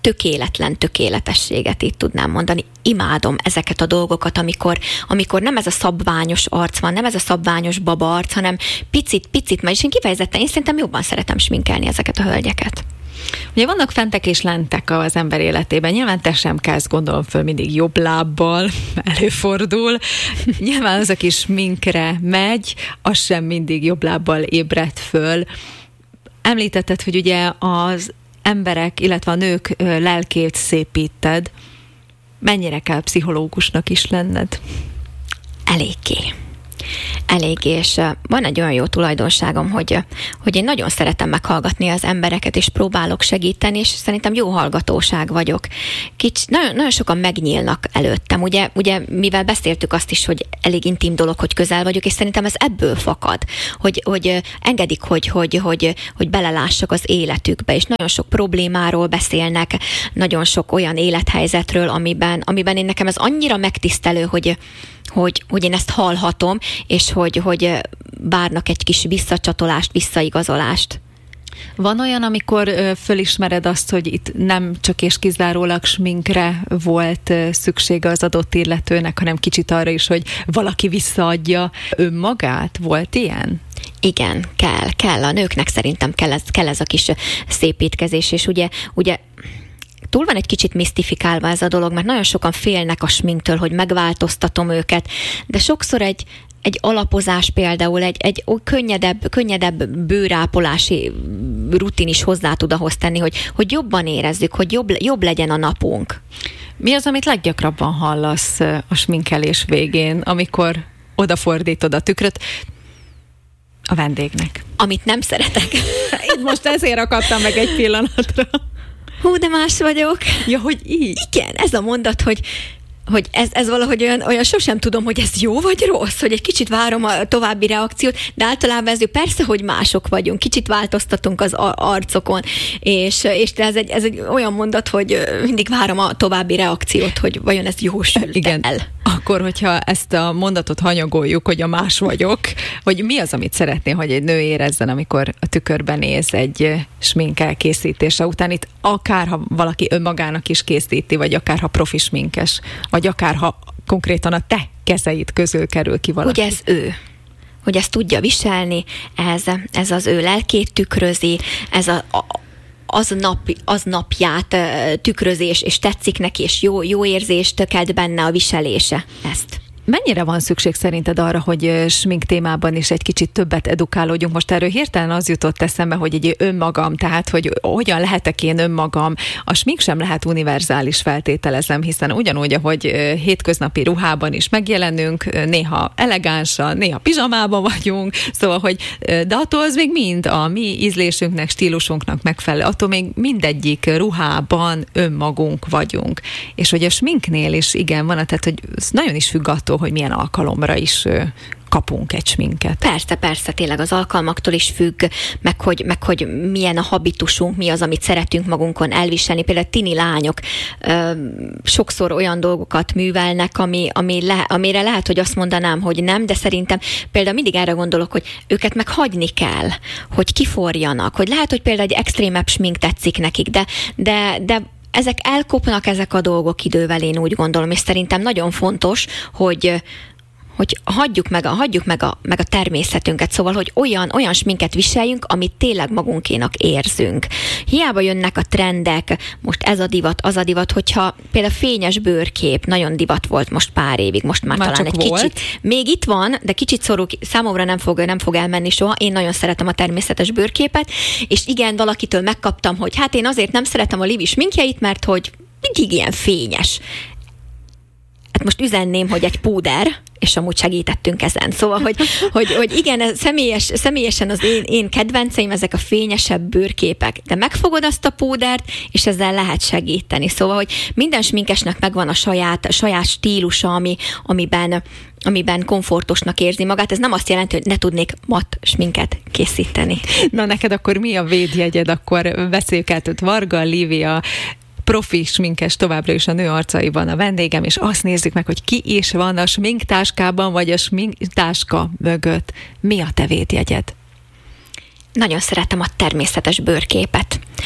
tökéletlen tökéletességet így tudnám mondani. Imádom ezeket a dolgokat, amikor nem ez a szabványos arc van, nem ez a szabványos baba arc, hanem picit, és én kifejezetten, én szerintem jobban szeretem sminkelni ezeket a hölgyeket. Ugye vannak fentek és lentek az ember életében. Nyilván te sem kezd, gondolom föl, mindig jobb lábbal, előfordul. Nyilván az, aki sminkre megy, az sem mindig jobb lábbal ébred föl. Említetted, hogy ugye az emberek, illetve a nők lelkét szépíted. Mennyire kell pszichológusnak is lenned? Eléggé, és van egy olyan jó tulajdonságom, hogy én nagyon szeretem meghallgatni az embereket, és próbálok segíteni, és szerintem jó hallgatóság vagyok. Nagyon sokan megnyílnak előttem, ugye mivel beszéltük azt is, hogy elég intim dolog, hogy közel vagyok, és szerintem ez ebből fakad, hogy engedik, hogy belelássak az életükbe, és nagyon sok problémáról beszélnek, nagyon sok olyan élethelyzetről, amiben én nekem ez annyira megtisztelő, hogy én ezt hallhatom, és hogy várnak egy kis visszacsatolást, visszaigazolást. Van olyan, amikor fölismered azt, hogy itt nem csak és kizárólag sminkre volt szüksége az adott illetőnek, hanem kicsit arra is, hogy valaki visszaadja önmagát? Volt ilyen? Igen, kell. A nőknek szerintem kell ez a kis szépítkezés, és ugye túl van egy kicsit misztifikálva ez a dolog, mert nagyon sokan félnek a sminktől, hogy megváltoztatom őket, de sokszor egy alapozás például, egy könnyedebb bőrápolási rutin is hozzá tud ahhoz tenni, hogy jobban érezzük, hogy jobb legyen a napunk. Mi az, amit leggyakrabban hallasz a sminkelés végén, amikor odafordítod a tükröt a vendégnek? Amit nem szeretek. Itt most ezért akadtam meg egy pillanatra. Hú, de más vagyok. Ja, hogy így? Igen, ez a mondat, hogy ez valahogy olyan sosem tudom, hogy ez jó vagy rossz, hogy egy kicsit várom a további reakciót, de általában persze, hogy mások vagyunk, kicsit változtatunk az arcokon, és ez egy olyan mondat, hogy mindig várom a további reakciót, hogy vajon ez jó sült igen. el. Akkor, hogyha ezt a mondatot hanyagoljuk, hogy a más vagyok, hogy mi az, amit szeretné, hogy egy nő érezzen, amikor a tükörben néz egy smink elkészítése után, itt akár ha valaki önmagának is készíti, vagy akár ha profi sminkes, vagy akár ha konkrétan a te kezeid közül kerül ki valaki. Hogy ez ő. Hogy ezt tudja viselni, ez az ő lelkét tükrözi, ez az napját tükrözés, és tetszik neki, és jó érzést kelt benne a viselése. Ezt. Mennyire van szükség szerinted arra, hogy smink témában is egy kicsit többet edukálódjunk? Most erről hirtelen az jutott eszembe, hogy egy önmagam, tehát hogy hogyan lehetek én önmagam. A smink sem lehet univerzális, feltételezem, hiszen ugyanúgy, ahogy hétköznapi ruhában is megjelenünk, néha elegánsan, néha pizsamában vagyunk, szóval, hogy de attól az még mind a mi ízlésünknek, stílusunknak megfelelő, attól még mindegyik ruhában önmagunk vagyunk. És hogy a sminknél is igen van, tehát hogy nagyon is függ attól, hogy milyen alkalomra is kapunk egy sminket. Persze, tényleg az alkalmaktól is függ, meg hogy milyen a habitusunk, mi az, amit szeretünk magunkon elviselni. Például tini lányok sokszor olyan dolgokat művelnek, amire lehet, hogy azt mondanám, hogy nem, de szerintem például mindig erre gondolok, hogy őket meg hagyni kell, hogy kiforjanak, hogy lehet, hogy például egy extrémebb smink tetszik nekik, de ezek elkopnak, ezek a dolgok idővel, én úgy gondolom, és szerintem nagyon fontos, hogy hagyjuk meg a természetünket, szóval, hogy olyan sminket viseljünk, amit tényleg magunkénak érzünk. Hiába jönnek a trendek, most ez a divat, az a divat, hogyha például fényes bőrkép nagyon divat volt most pár évig, most már talán egy volt. Kicsit. Még itt van, de kicsit szorul, számomra nem fog elmenni soha. Én nagyon szeretem a természetes bőrképet, és igen, valakitől megkaptam, hogy hát én azért nem szeretem a Livi sminkjeit, mert hogy mindig ilyen fényes. Hát most üzenném, hogy egy púder, és amúgy segítettünk ezen. Szóval, hogy igen, személyesen az én kedvenceim ezek a fényesebb bőrképek, de megfogod azt a púdert, és ezzel lehet segíteni. Szóval, hogy minden sminkesnek megvan a saját stílusa, amiben komfortosnak érzi magát. Ez nem azt jelenti, hogy ne tudnék matt sminket készíteni. Na neked akkor mi a védjegyed? Akkor beszéljük át, hogy Varga Lívia profi sminkes továbbra is a Nő arcaiban a vendégem, és azt nézzük meg, hogy ki is van a sminktáskában, vagy a sminktáska mögött. Mi a te védjegyed? Nagyon szeretem a természetes bőrképet.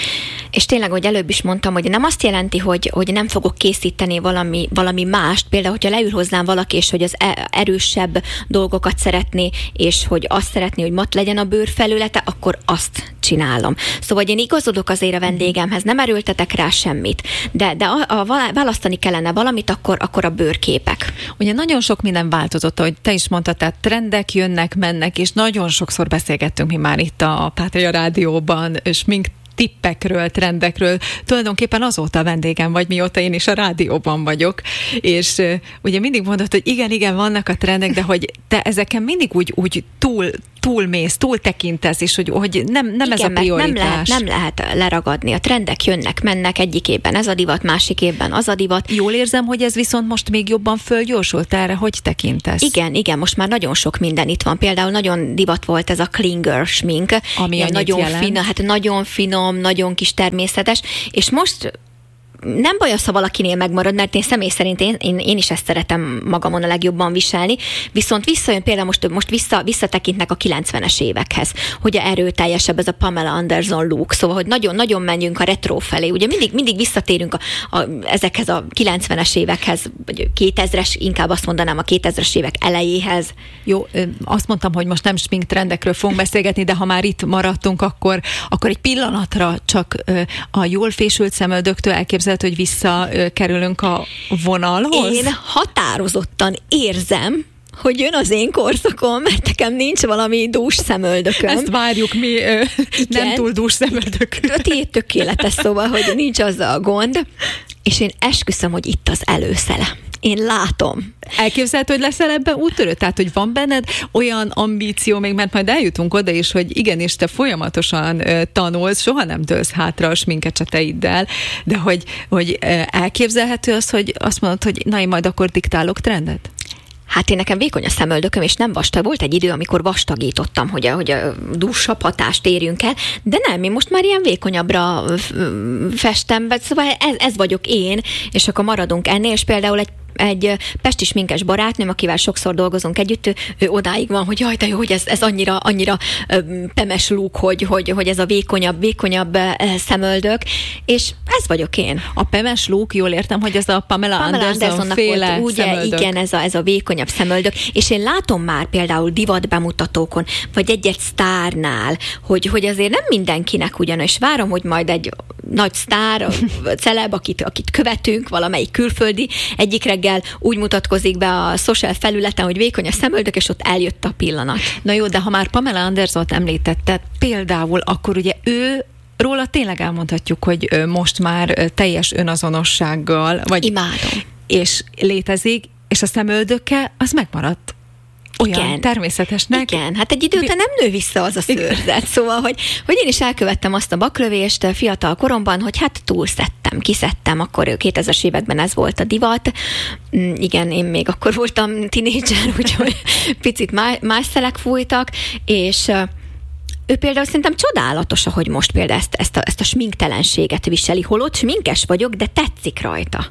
És tényleg, hogy előbb is mondtam, hogy nem azt jelenti, hogy nem fogok készíteni valami mást, például, hogyha leül hozzám valaki, és hogy az erősebb dolgokat szeretné, és hogy azt szeretné, hogy mat legyen a bőr felülete, akkor azt csinálom. Szóval én igazodok azért a vendégemhez, nem erőltetek rá semmit, de választani kellene valamit, akkor a bőrképek. Ugye nagyon sok minden változott, ahogy te is mondtad, tehát trendek jönnek, mennek, és nagyon sokszor beszélgettünk mi már itt a Pátria Rádióban, smink tippekről, trendekről. Tulajdonképpen azóta a vendégem vagy, mióta én is a rádióban vagyok. És ugye mindig mondod, hogy igen, vannak a trendek, de hogy te ezeken mindig úgy túlmész, túltekintesz, és hogy nem igen, ez a prioritás. Nem lehet leragadni. A trendek jönnek, mennek, egyik évben ez a divat, másik évben az a divat. Jól érzem, hogy ez viszont most még jobban fölgyorsult, erre hogy tekintesz? Igen, most már nagyon sok minden itt van. Például nagyon divat volt ez a clinger smink. Ami nagyon finom, nagyon finom, nagyon kis természetes, és most nem baj az, ha valakinél megmarad, mert én személy szerint én is ezt szeretem magamon a legjobban viselni, viszont visszajön például most visszatekintnek a 90-es évekhez, hogy erőteljesebb ez a Pamela Anderson look, szóval, hogy nagyon-nagyon menjünk a retro felé, ugye mindig visszatérünk ezekhez a 90-es évekhez, vagy 2000-es, inkább azt mondanám a 2000-es évek elejéhez. Jó, azt mondtam, hogy most nem smink trendekről fogunk beszélgetni, de ha már itt maradtunk, akkor egy pillanatra csak a jól fésült szemöldöktől elképzelhető, hogy visszakerülünk a vonalhoz? Én határozottan érzem, hogy jön az én korszakom, mert nekem nincs valami dús szemöldököm. Ezt várjuk, mi nem túl dús szemöldökünk. Tiéd tökéletes, szóval, hogy nincs azzal a gond, és én esküszöm, hogy itt az előszele. Én látom. Elképzelhető, hogy leszel ebben úttörő? Tehát, hogy van benned olyan ambíció, még mert majd eljutunk oda is, hogy igenis te folyamatosan tanulsz, soha nem dőlsz hátra a sminkecseteiddel, de hogy elképzelhető az, hogy azt mondod, hogy na, én majd akkor diktálok trendet? Hát én nekem vékony a szemöldököm, és nem vastag. Volt egy idő, amikor vastagítottam, hogy a dúsabb hatást érjünk el, de nem, én most már ilyen vékonyabbra festem, szóval ez vagyok én, és akkor maradunk ennél, és például egy pesti sminkes barátnőm, akivel sokszor dolgozunk együtt, ő odáig van, hogy jaj, de jó, hogy ez annyira pemes look, hogy ez a vékonyabb szemöldök, és ez vagyok én. A pemes look, jól értem, hogy ez a Pamela Anderson féle volt, ugye, szemöldök. Igen, ez a vékonyabb szemöldök, és én látom már például divat bemutatókon, vagy egy sztárnál, hogy azért nem mindenkinek ugyanis. Várom, hogy majd egy nagy sztár, celeb, akit követünk, valamelyik külföldi, egyik reggel úgy mutatkozik be a social felületen, hogy vékony a szemöldök, és ott eljött a pillanat. Na jó, de ha már Pamela Andersont említetted, például akkor ugye róla tényleg elmondhatjuk, hogy most már teljes önazonossággal, vagy imádom. És létezik, és a szemöldöke az megmaradt. Olyan igen. Természetesnek. Igen, hát egy idő után nem nő vissza az a szőrzet. Szóval, hogy én is elkövettem azt a baklövést fiatal koromban, hogy hát kiszedtem, akkor 2000-es években ez volt a divat. Igen, én még akkor voltam tinédzser, úgyhogy picit más szelek fújtak, és ő például szerintem csodálatos, ahogy most például ezt a sminktelenséget viseli, holott sminkes vagyok, de tetszik rajta.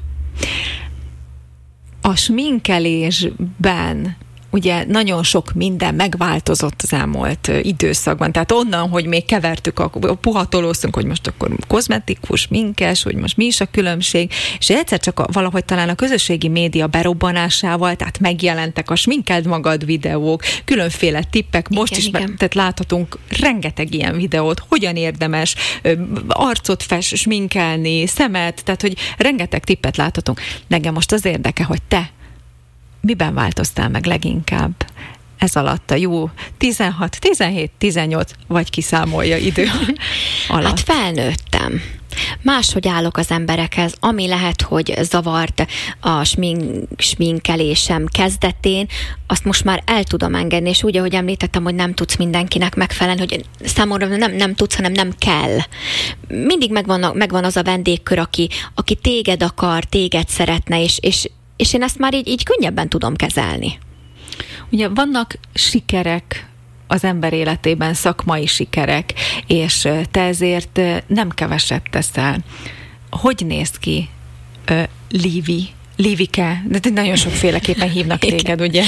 A sminkelésben ugye nagyon sok minden megváltozott az elmúlt időszakban. Tehát onnan, hogy még kevertük, puhatolóztunk, hogy most akkor kozmetikus, minkes, hogy most mi is a különbség, és egyszer csak valahogy talán a közösségi média berobbanásával, tehát megjelentek a sminkeld magad videók, különféle tippek, most igen, is tehát láthatunk rengeteg ilyen videót, hogyan érdemes arcot sminkelni, szemet, tehát hogy rengeteg tippet láthatunk. Nekem most az érdeke, hogy te miben változtál meg leginkább ez alatt a jó 16, 17, 18, vagy kiszámolja idő alatt? Hát felnőttem. Máshogy állok az emberekhez, ami lehet, hogy zavart a sminkelésem kezdetén, azt most már el tudom engedni, és úgy, ahogy említettem, hogy nem tudsz mindenkinek megfelelni, hogy számomra nem tudsz, hanem nem kell. Mindig megvan az a vendégkör, aki téged akar, téged szeretne, és én ezt már így könnyebben tudom kezelni. Ugye vannak sikerek az ember életében, szakmai sikerek, és te ezért nem keveset teszel. Hogy néz ki Lívike? De nagyon sokféleképpen hívnak téged, ugye?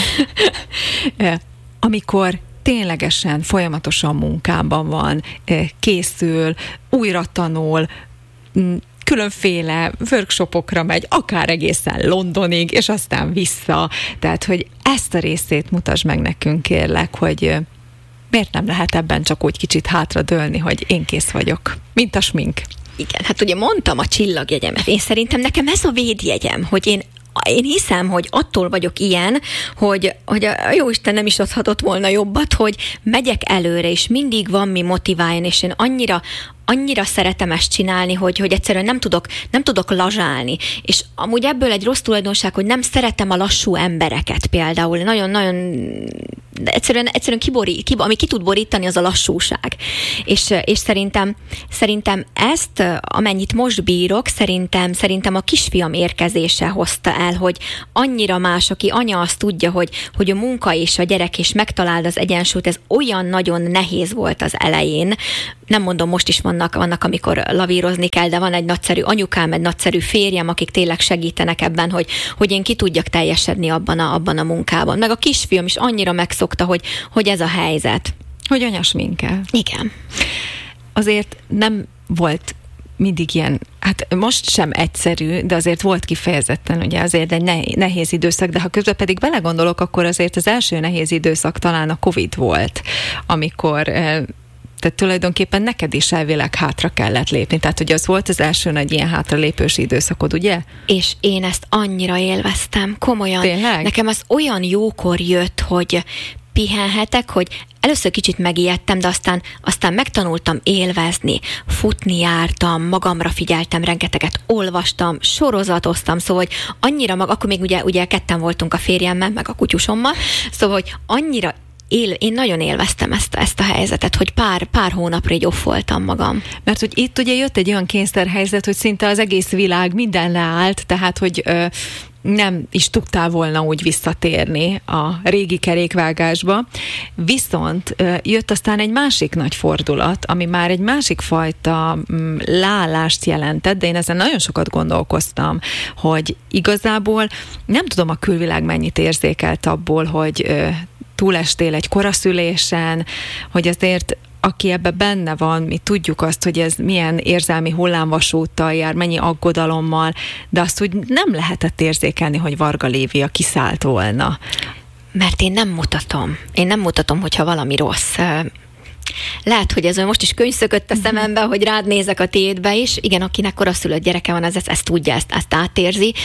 Amikor ténylegesen, folyamatosan munkában van, készül, újra tanul, különféle workshopokra megy, akár egészen Londonig, és aztán vissza. Tehát, hogy ezt a részét mutasd meg nekünk, kérlek, hogy miért nem lehet ebben csak úgy kicsit hátradőlni, hogy én kész vagyok, mint a smink. Igen, hát ugye mondtam a csillagjegyemet. Én szerintem nekem ez a védjegyem, hogy én hiszem, hogy attól vagyok ilyen, hogy a Jóisten nem is adhatott volna jobbat, hogy megyek előre, és mindig van mi motiváljon, és én annyira szeretem ezt csinálni, hogy egyszerűen nem tudok lazsálni. És amúgy ebből egy rossz tulajdonság, hogy nem szeretem a lassú embereket például. Nagyon egyszerűen ami ki tud borítani, az a lassúság. És szerintem ezt, amennyit most bírok, szerintem a kisfiam érkezése hozta el, hogy annyira más, aki anya, azt tudja, hogy a munka és a gyerek, és megtaláld az egyensúlyt, ez olyan nagyon nehéz volt az elején. Nem mondom, most is vannak, amikor lavírozni kell, de van egy nagyszerű anyukám, egy nagyszerű férjem, akik tényleg segítenek ebben, hogy én ki tudjak teljesedni abban a munkában. Meg a kisfiam is annyira megszokta, hogy ez a helyzet. Hogy anya sminkel. Igen. Azért nem volt mindig ilyen, hát most sem egyszerű, de azért volt kifejezetten, ugye azért egy nehéz időszak, de ha közben pedig belegondolok, akkor azért az első nehéz időszak talán a Covid volt, amikor tehát tulajdonképpen neked is elvileg hátra kellett lépni. Tehát, hogy az volt az első nagy ilyen hátralépős időszakod, ugye? És én ezt annyira élveztem, komolyan. Tényleg? Nekem az olyan jókor jött, hogy pihenhetek, hogy először kicsit megijedtem, de aztán megtanultam élvezni, futni jártam, magamra figyeltem, rengeteget olvastam, sorozatoztam, szóval, hogy annyira akkor még ugye ketten voltunk a férjemmel, meg a kutyusommal, szóval, hogy annyira én nagyon élveztem ezt a helyzetet, hogy pár hónapra így offoltam magam. Mert hogy itt ugye jött egy olyan kényszerhelyzet, hogy szinte az egész világ minden leállt, tehát hogy nem is tudtál volna úgy visszatérni a régi kerékvágásba. Viszont jött aztán egy másik nagy fordulat, ami már egy másik fajta leállást jelentett, de én ezen nagyon sokat gondolkoztam, hogy igazából nem tudom, a külvilág mennyit érzékelt abból, hogy túlestél egy koraszülésen, hogy azért aki ebbe benne van, mi tudjuk azt, hogy ez milyen érzelmi hullámvasúttal jár, mennyi aggodalommal, de azt úgy nem lehetett érzékelni, hogy Varga Lívia kiszállt volna. Mert én nem mutatom, hogyha valami rossz. Lehet, hogy ez most is könyv szökött a szemembe, hogy rád nézek a tiédbe is. Igen, akinek koraszülött gyereke van, ezt tudja, ezt átérzi.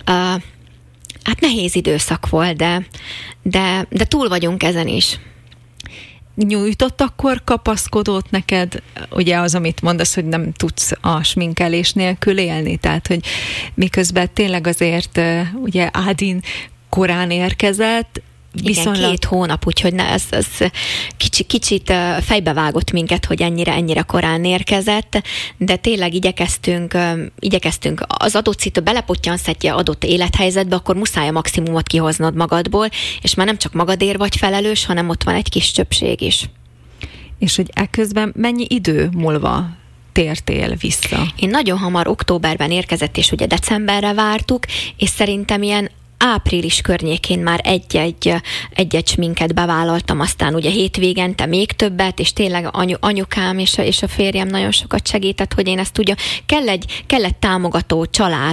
Hát nehéz időszak volt, de túl vagyunk ezen is. Nyújtott akkor kapaszkodót neked, ugye az, amit mondasz, hogy nem tudsz a sminkelés nélkül élni, tehát, hogy miközben tényleg azért ugye Ádin korán érkezett, igen, 2 hónap, úgyhogy ez kicsit fejbevágott minket, hogy ennyire korán érkezett, de tényleg igyekeztünk az adott szitő belepottyansz egy adott élethelyzetbe, akkor muszáj a maximumot kihoznod magadból, és már nem csak magadért vagy felelős, hanem ott van egy kis csöpség is. És hogy ekközben mennyi idő múlva tértél vissza? Én nagyon hamar októberben érkezett, és ugye decemberre vártuk, és szerintem ilyen április környékén már egy-egy sminket bevállaltam, aztán ugye hétvégente még többet, és tényleg anyukám és a férjem nagyon sokat segített, hogy én ezt tudja. Kell egy támogató család,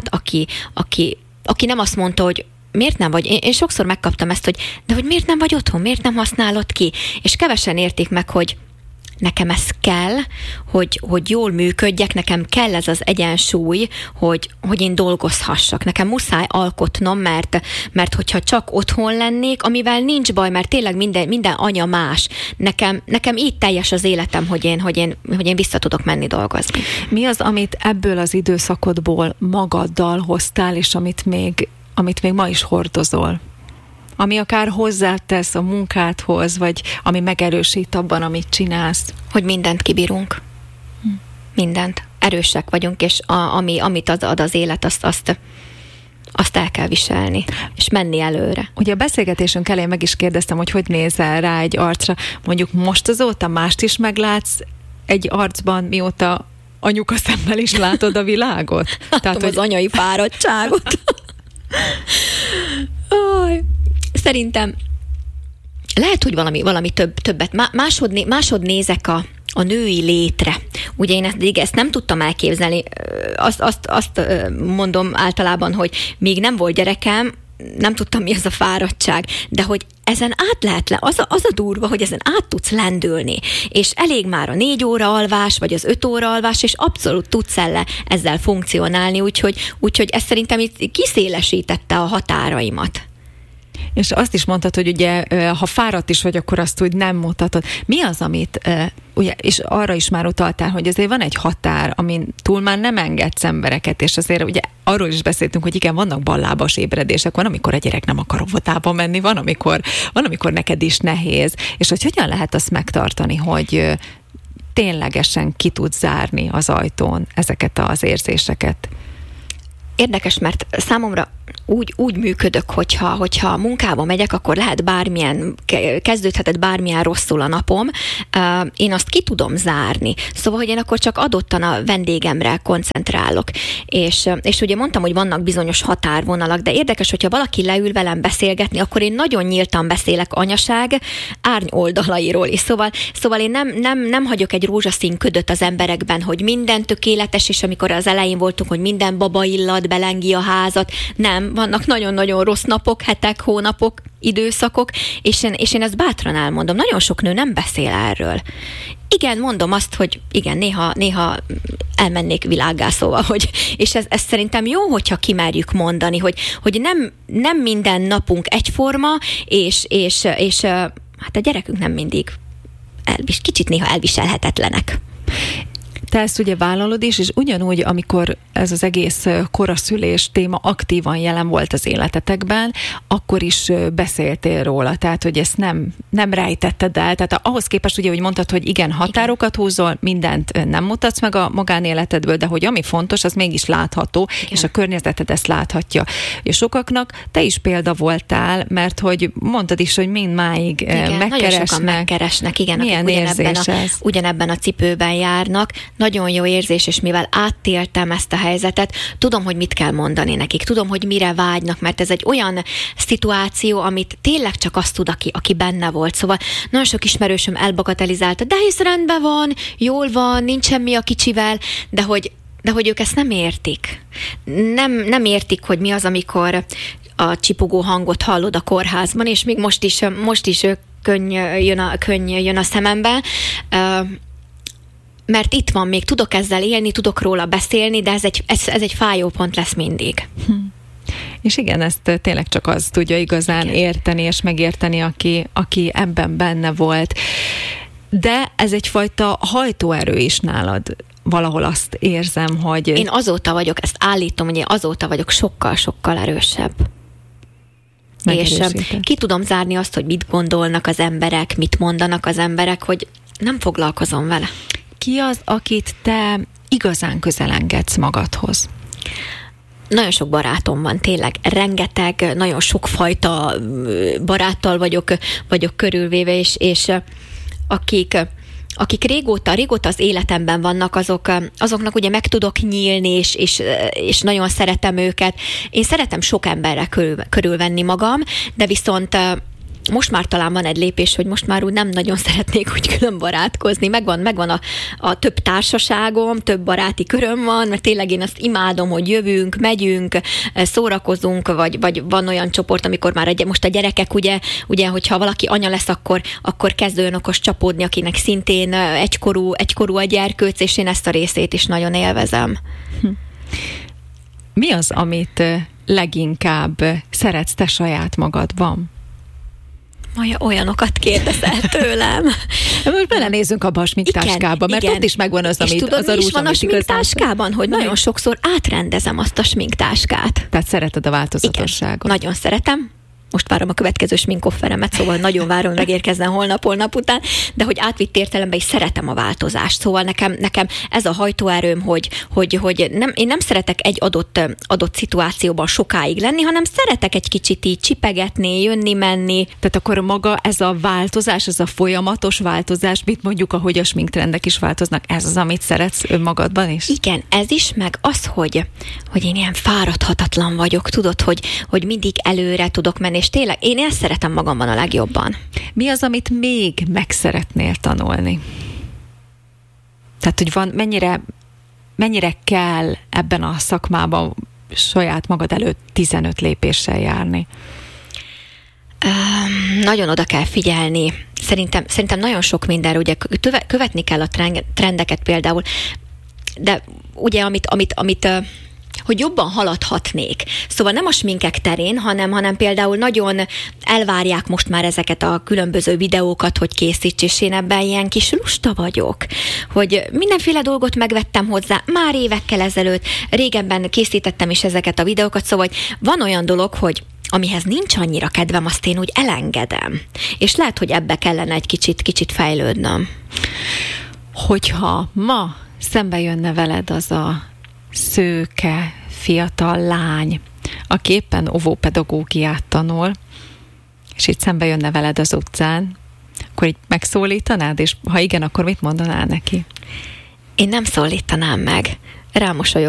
aki nem azt mondta, hogy miért nem vagy, én sokszor megkaptam ezt, de hogy miért nem vagy otthon, miért nem használod ki, és kevesen értik meg, hogy nekem ez kell, hogy jól működjek, nekem kell ez az egyensúly, hogy én dolgozhassak. Nekem muszáj alkotnom, mert hogyha csak otthon lennék, amivel nincs baj, mert tényleg minden anya más. Nekem így teljes az életem, hogy én vissza tudok menni dolgozni. Mi az, amit ebből az időszakodból magaddal hoztál, és amit még ma is hordozol? Ami akár hozzátesz a munkádhoz, vagy ami megerősít abban, amit csinálsz. Hogy mindent kibírunk. Mindent. Erősek vagyunk, és amit ad az élet, azt el kell viselni, és menni előre. Ugye a beszélgetésünk elején meg is kérdeztem, hogy nézel rá egy arcra. Mondjuk most azóta mást is meglátsz egy arcban, mióta anyuka szemmel is látod a világot? Tehát, hogy az anyai fáradtságot. Szerintem lehet, hogy valami többet. Máshogy nézek a női létre. Ugye én ezt nem tudtam elképzelni. Azt mondom általában, hogy még nem volt gyerekem, nem tudtam, mi az a fáradtság, de hogy ezen át lehet az a durva, hogy ezen át tudsz lendülni, és elég már a 4 óra alvás, vagy az 5 óra alvás, és abszolút tudsz ezzel funkcionálni, úgyhogy ez szerintem itt kiszélesítette a határaimat. És azt is mondtad, hogy ugye, ha fáradt is vagy, akkor azt úgy nem mutatod. Mi az, amit, ugye, és arra is már utaltál, hogy azért van egy határ, amin túl már nem engedsz embereket, és azért ugye arról is beszéltünk, hogy igen, vannak ballábas ébredések, van, amikor a gyerek nem akar óvodába menni, van, amikor neked is nehéz. És hogy hogyan lehet azt megtartani, hogy ténylegesen ki tudsz zárni az ajtón ezeket az érzéseket? Érdekes, mert számomra úgy működök, hogyha munkába megyek, akkor lehet kezdődhetett bármilyen rosszul a napom, én azt ki tudom zárni. Szóval, hogy én akkor csak adottan a vendégemre koncentrálok. És ugye mondtam, hogy vannak bizonyos határvonalak, de érdekes, hogyha valaki leül velem beszélgetni, akkor én nagyon nyíltan beszélek anyaság árnyoldalairól is. Szóval én nem hagyok egy rózsaszín ködöt az emberekben, hogy minden tökéletes, és amikor az elején voltunk, hogy minden baba illat, belengi a házat, nem, vannak nagyon-nagyon rossz napok, hetek, hónapok, időszakok, és én ezt bátran elmondom. Nagyon sok nő nem beszél erről. Igen, mondom azt, hogy igen, néha elmennék világgá, szóval, hogy, és ez szerintem jó, hogyha kimerjük mondani, hogy nem minden napunk egyforma, és hát a gyerekünk nem mindig kicsit néha elviselhetetlenek. Te ezt ugye vállalod is, és ugyanúgy, amikor ez az egész koraszülés téma aktívan jelen volt az életetekben, akkor is beszéltél róla, tehát, hogy ezt nem rejtetted el, tehát ahhoz képest ugye, hogy mondtad, hogy igen, határokat húzol, mindent nem mutatsz meg a magánéletedből, de hogy ami fontos, az mégis látható, igen. És a környezeted ezt láthatja. És sokaknak te is példa voltál, mert hogy mondtad is, hogy mindmáig megkeresnek. Nagyon sokan megkeresnek, igen, akik ugyanebben a cipőben járnak. Nagyon jó érzés, és mivel átéltem ezt a helyzetet, tudom, hogy mit kell mondani nekik, tudom, hogy mire vágynak, mert ez egy olyan szituáció, amit tényleg csak azt tud, aki benne volt. Szóval nagyon sok ismerősöm elbagatelizálta, de hisz rendben van, jól van, nincs semmi a kicsivel, de hogy ők ezt nem értik. Nem értik, hogy mi az, amikor a csipogó hangot hallod a kórházban, és még most is könny jön a szemembe, mert itt van, még tudok ezzel élni, tudok róla beszélni, de ez egy fájó pont lesz mindig. És igen, ezt tényleg csak az tudja igazán érteni és megérteni, aki ebben benne volt. De ez egyfajta hajtóerő is nálad. Valahol azt érzem, hogy... Én azóta vagyok, ezt állítom, hogy én azóta vagyok sokkal-sokkal erősebb. És ki tudom zárni azt, hogy mit gondolnak az emberek, mit mondanak az emberek, hogy nem foglalkozom vele. Ki az, akit te igazán közel engedsz magadhoz? Nagyon sok barátom van, tényleg rengeteg, nagyon sokfajta baráttal vagyok körülvéve, és akik régóta az életemben vannak, azoknak ugye meg tudok nyílni, és nagyon szeretem őket. Én szeretem sok emberre körülvenni magam, de viszont most már talán van egy lépés, hogy most már úgy nem nagyon szeretnék úgy külön barátkozni. Megvan a több társaságom, több baráti köröm van, mert tényleg én azt imádom, hogy jövünk, megyünk, szórakozunk, vagy van olyan csoport, amikor már most a gyerekek, ugye hogyha valaki anya lesz, akkor kezd olyan okos csapódni, akinek szintén egykorú a gyerkőc, és én ezt a részét is nagyon élvezem. Mi az, amit leginkább szeretsz te saját magadban? Olyanokat kérdezel tőlem. Most belenézzünk abba a sminktáskába, mert ott is megvan az, amit tudod, az a rúzs, van a sminktáskában, hogy nagyon sokszor átrendezem azt a sminktáskát. Tehát szereted a változatosságot. Igen, nagyon szeretem. Most várom a következő sminkofferemet, szóval nagyon várom, hogy megérkezzen holnap után, de hogy átvitt értelemben is szeretem a változást. Szóval nekem ez a hajtóerőm, hogy én nem szeretek egy adott szituációban sokáig lenni, hanem szeretek egy kicsit így csipegetni, jönni-menni. Tehát akkor maga ez a változás, ez a folyamatos változás, mit mondjuk, ahogy a sminktrendek is változnak, ez az, amit szeretsz önmagadban is? Igen, ez is, meg az, hogy én ilyen fáradhatatlan vagyok, tudod, hogy mindig előre tudok menni, és tényleg én ezt szeretem magamban a legjobban. Mi az, amit még meg szeretnél tanulni? Tehát, hogy van, mennyire kell ebben a szakmában saját magad előtt 15 lépéssel járni? Nagyon oda kell figyelni. Szerintem nagyon sok mindenre, ugye követni kell a trendeket például, de ugye amit hogy jobban haladhatnék. Szóval nem a sminkek terén, hanem például nagyon elvárják most már ezeket a különböző videókat, hogy készíts, és én ebben ilyen kis lusta vagyok, hogy mindenféle dolgot megvettem hozzá, már évekkel ezelőtt, régebben készítettem is ezeket a videókat, szóval van olyan dolog, hogy amihez nincs annyira kedvem, azt én úgy elengedem. És lehet, hogy ebbe kellene egy kicsit fejlődnöm. Hogyha ma szembe jönne veled az a szőke, fiatal lány, aki éppen óvópedagógiát tanul, és itt szembe jönne veled az utcán, akkor így megszólítanád, és ha igen, akkor mit mondanál neki? Én nem szólítanám meg. Rámosolyog